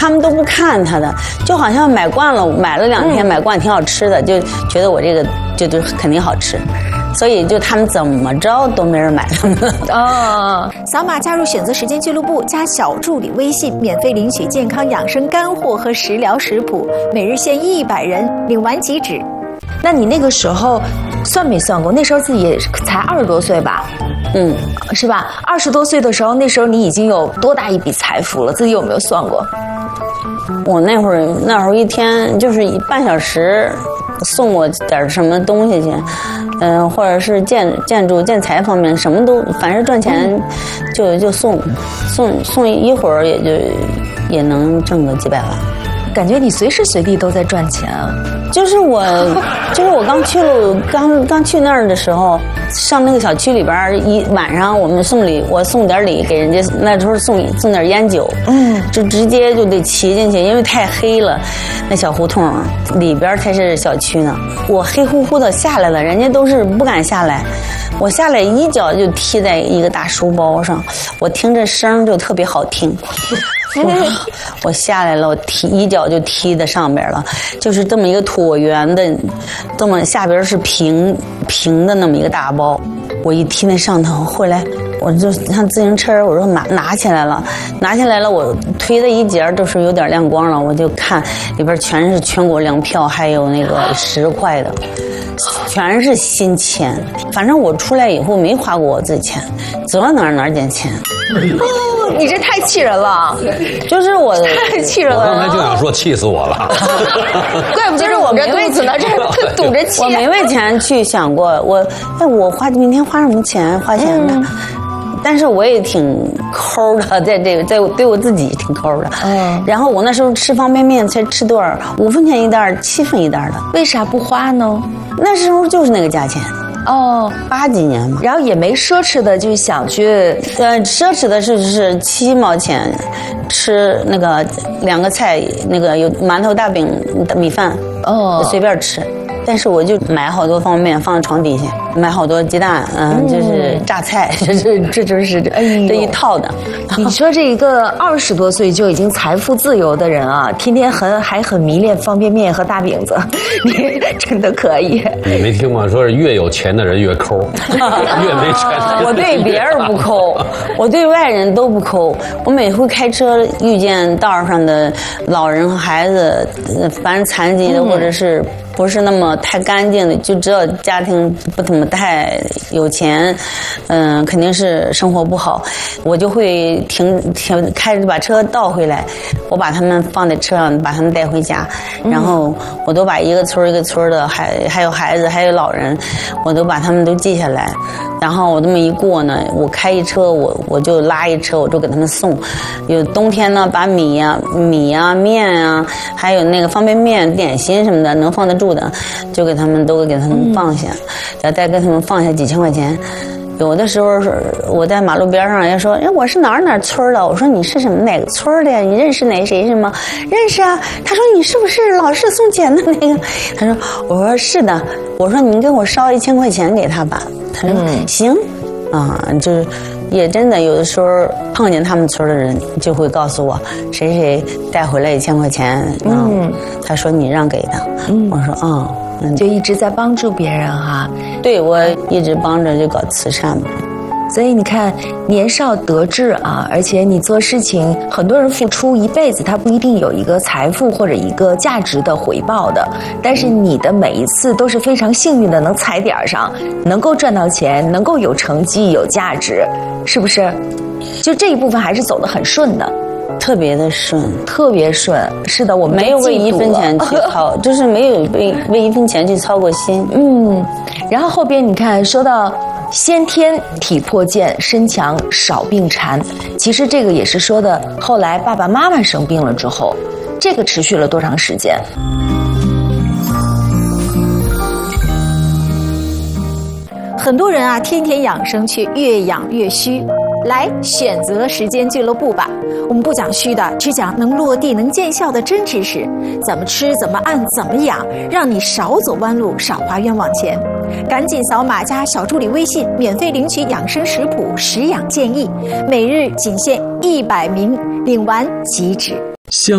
他们都不看他的，就好像买惯了，买了2天，买惯挺好吃的，就觉得我这个就肯定好吃。所以就他们怎么着都没人买他们哦，扫码加入选择时间俱乐部，加小助理微信，免费领取健康养生干货和食疗食谱，每日限100人，领完即止。 那你那个时候算没算过？那时候自己也才20多岁吧？是吧？20多岁的时候，那时候你已经有多大一笔财富了？自己有没有算过？ 我那会儿一天就是半小时送我点什么东西去，或者是建筑建材方面什么都，反正赚钱就送一会儿也能挣个几百万。 感觉你随时随地都在赚钱啊！ 就是我刚去那儿的时候，上那个小区里边，一晚上我送点礼给人家，那时候送点烟酒，就直接就得骑进去，因为太黑了，那小胡同里边才是小区呢。我黑乎乎的下来了，人家都是不敢下来，我下来一脚就踢在一个大书包上，我听着声就特别好听。我下来了，我一脚就踢在上边了，就是这么一个椭圆的，这么下边是平的那么一个大包，我一踢那上头，后来我就像自行车，我说拿起来了，我推的一截都是有点亮光了，我就看里边全是全国粮票，还有那个10块的，全是新钱。反正我出来以后没花过我自己钱，走到哪儿捡钱。 你这太气人了， 就是我太气人了。 我刚才就想说气死我了， 怪不得我这肚子呢，这堵着气。 我没为钱去想过，我明天花什么钱花钱呢？但是我也挺抠的，在对我自己挺抠的。然后我那时候吃方便面才吃多少？5分钱一袋，7分一袋的。 为啥不花呢？ 那时候就是那个价钱。80几年嘛， 然后也没奢侈的，就想去， 奢侈的是7毛钱吃那个2个菜，那个有馒头、大饼、米饭，随便吃。但是我就买好多方便面放在床底下，买好多鸡蛋，就是榨菜，这就是这一套的。 你说这一个20多岁就已经财富自由的人啊，天天还很迷恋方便面和大饼子，你真的可以。 你没听吗？说是越有钱的人越抠，越没钱的人。 我对别人不抠，我对外人都不抠。我每回开车遇见道上的老人和孩子，反正残疾的或者是不是那么太干净的，就知道家庭不怎么太有钱，肯定是生活不好，我就会开着把车倒回来，我把他们放在车上，把他们带回家，然后我都把一个村一个村的，还有孩子，还有老人，我都把他们都记下来，然后我这么一过呢，我开一车，我就拉一车，我就给他们送。有冬天呢，把米呀、面啊，还有那个方便面、点心什么的能放得住的，就给他们放下，再给他们放下几千块钱。有的时候是我在马路边上，人家说：“哎，我是哪儿村的？”我说：“你是哪个村的呀？你认识谁是吗？”认识啊。他说：“你是不是老是送钱的那个？”他说：“我说是的。”我说：“你给我烧1000块钱给他吧。”他说：“行。”就是也真的有的时候碰见他们村的人，就会告诉我谁带回来1000块钱。他说你让给他。我说就一直在帮助别人哈。 对，我一直帮着就搞慈善嘛。 所以你看，年少得志啊，而且你做事情，很多人付出一辈子，他不一定有一个财富或者一个价值的回报的。但是你的每一次都是非常幸运的，能踩点上，能够赚到钱，能够有成绩、有价值，是不是？就这一部分还是走得很顺的。 特别的顺， 特别顺。是的，我们没有为1分钱去操，就是没有为1分钱去操过心。 然后后边你看说到先天体魄健，身强少病残，其实这个也是说的后来爸爸妈妈生病了之后，这个持续了多长时间？ 很多人啊，天天养生却越养越虚。来选择时间俱乐部吧，我们不讲虚的，只讲能落地能见效的真知识，怎么吃怎么按怎么养，让你少走弯路，少花冤枉钱。赶紧扫码加小助理微信，免费领取养生食谱、食养建议，每日仅限100名，领完即止。